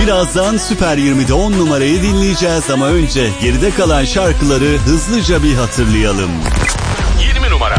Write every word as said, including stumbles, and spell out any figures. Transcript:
Birazdan Süper yirmide on numarayı dinleyeceğiz ama önce geride kalan şarkıları hızlıca bir hatırlayalım. yirmi numara.